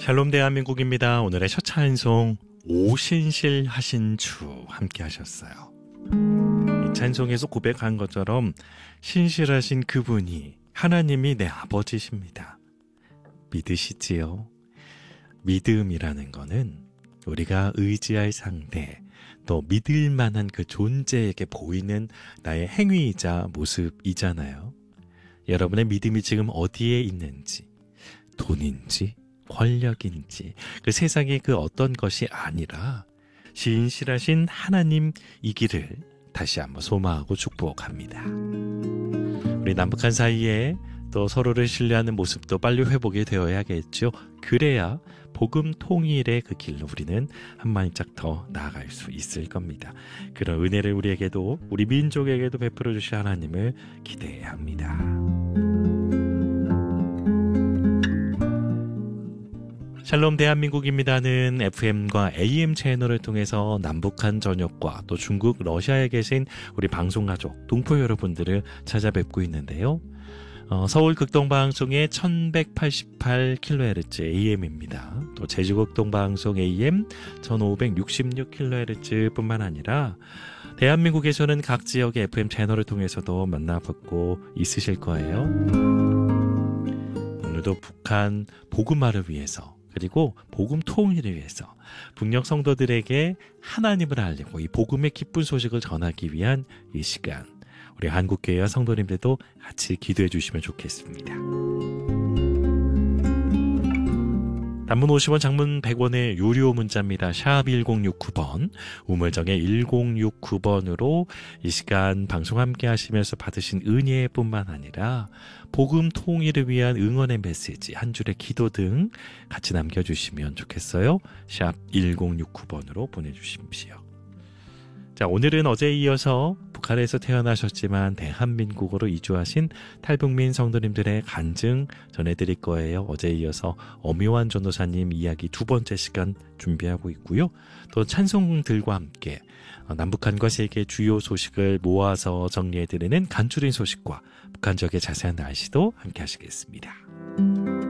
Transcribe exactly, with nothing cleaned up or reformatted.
샬롬 대한민국입니다. 오늘의 첫 찬송 오신실 하신 주 함께 하셨어요. 이 찬송에서 고백한 것처럼 신실하신 그분이 하나님이 내 아버지십니다. 믿으시지요? 믿음이라는 거는 우리가 의지할 상대, 또 믿을 만한 그 존재에게 보이는 나의 행위이자 모습이잖아요. 여러분의 믿음이 지금 어디에 있는지, 돈인지 권력인지 그 세상의 그 어떤 것이 아니라 신실하신 하나님이기를 다시 한번 소망하고 축복합니다. 우리 남북한 사이에 또 서로를 신뢰하는 모습도 빨리 회복이 되어야겠죠. 그래야 복음 통일의 그 길로 우리는 한 발짝 더 나아갈 수 있을 겁니다. 그런 은혜를 우리에게도 우리 민족에게도 베풀어 주실 하나님을 기대해야 합니다. 샬롬 대한민국입니다는 에프엠과 에이엠 채널을 통해서 남북한 전역과 또 중국, 러시아에 계신 우리 방송가족, 동포 여러분들을 찾아뵙고 있는데요. 어, 서울 극동방송의 천백팔십팔 킬로헤르츠 에이엠입니다. 또 제주 극동방송 에이엠 천오백육십육 킬로헤르츠 뿐만 아니라 대한민국에서는 각 지역의 에프엠 채널을 통해서도 만나뵙고 있으실 거예요. 오늘도 북한 복음화를 위해서 그리고 복음 통일을 위해서 북녘 성도들에게 하나님을 알리고 이 복음의 기쁜 소식을 전하기 위한 이 시간, 우리 한국교회와 성도님들도 같이 기도해 주시면 좋겠습니다. 단문 오십 원, 장문 백 원의 유료 문자입니다. 샵 일공육구 번, 우물정의 일공육구 번으로 이 시간 방송 함께 하시면서 받으신 은혜뿐만 아니라 복음 통일을 위한 응원의 메시지, 한 줄의 기도 등 같이 남겨주시면 좋겠어요. 샵 일공육구 번으로 보내주십시오. 자, 오늘은 어제에 이어서 북한에서 태어나셨지만 대한민국으로 이주하신 탈북민 성도님들의 간증 전해드릴 거예요. 어제에 이어서 엄요한 전도사님 이야기 두 번째 시간 준비하고 있고요. 또 찬송들과 함께 남북한과 세계 주요 소식을 모아서 정리해드리는 간추린 소식과 북한 지역의 자세한 날씨도 함께 하시겠습니다.